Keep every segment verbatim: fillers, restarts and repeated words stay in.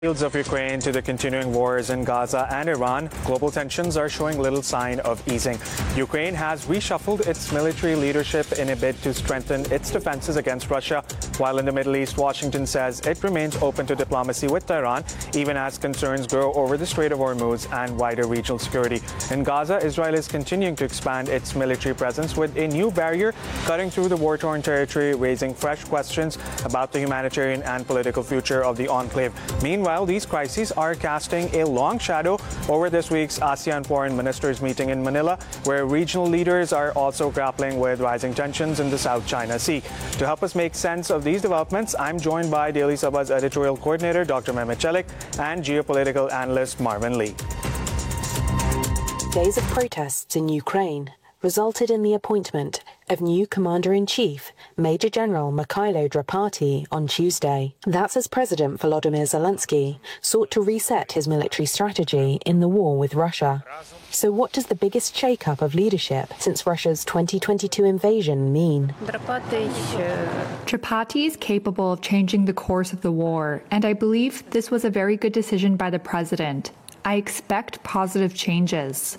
Fields of Ukraine to the continuing wars in Gaza and Iran, global tensions are showing little sign of easing. Ukraine has reshuffled its military leadership in a bid to strengthen its defenses against Russia, while in the Middle East, Washington says it remains open to diplomacy with Tehran, even as concerns grow over the Strait of Hormuz and wider regional security. In Gaza, Israel is continuing to expand its military presence with a new barrier cutting through the war-torn territory, raising fresh questions about the humanitarian and political future of the enclave. Meanwhile, these crises are casting a long shadow over this week's ASEAN Foreign Ministers meeting in Manila, where regional leaders are also grappling with rising tensions in the South China Sea. To help us make sense of these developments, I'm joined by Daily Sabah's editorial coordinator, Doctor Mehmet Çelik, and geopolitical analyst Marvin Lee. Days of protests in Ukraine resulted in the appointment of new Commander-in-Chief, Major General Mikhailo Drapati, on Tuesday. That's as President Volodymyr Zelensky sought to reset his military strategy in the war with Russia. So what does the biggest shake-up of leadership since Russia's twenty twenty-two invasion mean? Drapati is capable of changing the course of the war, and I believe this was a very good decision by the president. I expect positive changes.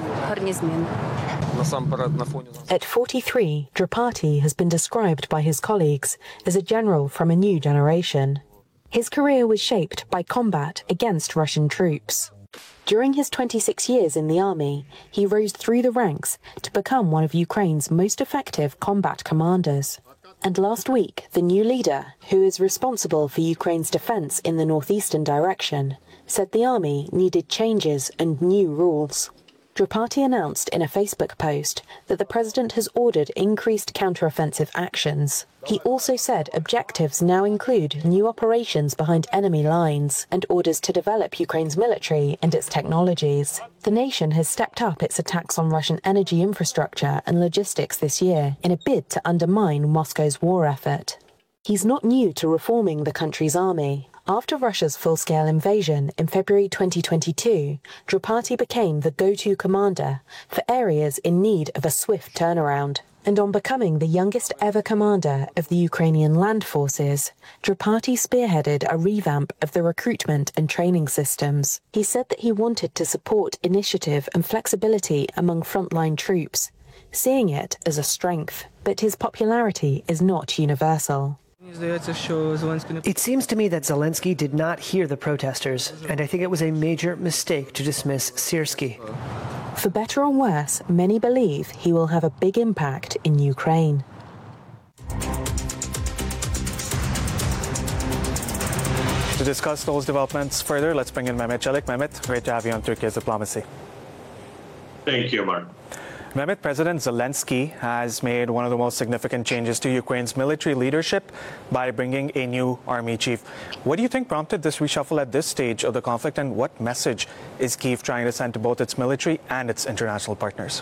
At forty-three, Drapati has been described by his colleagues as a general from a new generation. His career was shaped by combat against Russian troops. During his twenty-six years in the army, he rose through the ranks to become one of Ukraine's most effective combat commanders. And last week, the new leader, who is responsible for Ukraine's defense in the northeastern direction, said the army needed changes and new rules. Drapati announced in a Facebook post that the president has ordered increased counteroffensive actions. He also said objectives now include new operations behind enemy lines and orders to develop Ukraine's military and its technologies. The nation has stepped up its attacks on Russian energy infrastructure and logistics this year in a bid to undermine Moscow's war effort. He's not new to reforming the country's army. After Russia's full-scale invasion in February twenty twenty-two, Drapati became the go-to commander for areas in need of a swift turnaround. And on becoming the youngest ever commander of the Ukrainian land forces, Drapati spearheaded a revamp of the recruitment and training systems. He said that he wanted to support initiative and flexibility among frontline troops, seeing it as a strength. But his popularity is not universal. It seems to me that Zelensky did not hear the protesters, and I think it was a major mistake to dismiss Syrskyi. For better or worse, many believe he will have a big impact in Ukraine. To discuss those developments further, let's bring in Mehmet Çelik. Mehmet, great to have you on Turkey's Diplomacy. Thank you, Mark. Mehmet, President Zelensky has made one of the most significant changes to Ukraine's military leadership by bringing a new army chief. What do you think prompted this reshuffle at this stage of the conflict, and what message is Kyiv trying to send to both its military and its international partners?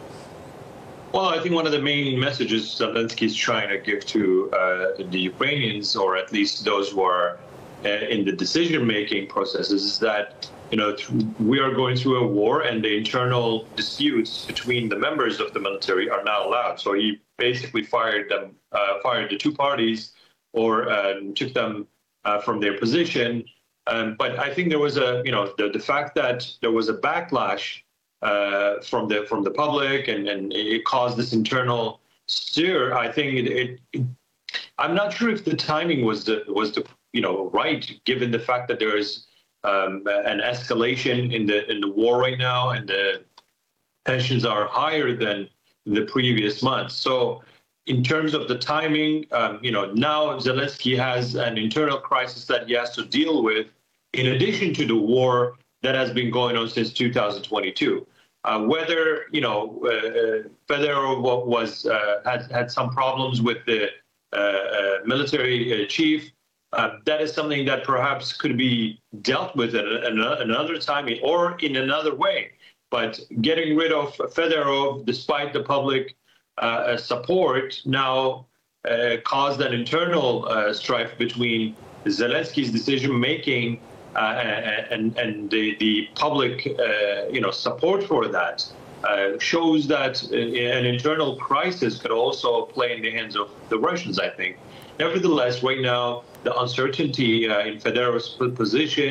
Well, I think one of the main messages Zelensky is trying to give to uh, the Ukrainians, or at least those who are uh, in the decision-making processes, is that You know, we are going through a war, and the internal disputes between the members of the military are not allowed. So he basically fired them, uh, fired the two parties, or uh, took them uh, from their position. Um, but I think there was a, you know, the, the fact that there was a backlash uh, from the from the public, and, and it caused this internal stir. I think it, it, it. I'm not sure if the timing was the was the you know right, given the fact that there is Um, an escalation in the in the war right now, and the tensions are higher than the previous months. So, in terms of the timing, um, you know, now Zelensky has an internal crisis that he has to deal with, in addition to the war that has been going on since two thousand twenty-two. Uh, whether you know uh, Fedorov was uh, had had some problems with the uh, uh, military uh, chief. Uh, that is something that perhaps could be dealt with at another time or in another way. But getting rid of Fedorov, despite the public uh, support, now uh, caused an internal uh, strife between Zelensky's decision-making uh, and, and the, the public uh, you know, support for that. Uh, shows that uh, an internal crisis could also play in the hands of the Russians, I think. Nevertheless, right now, the uncertainty uh, in Federer's position.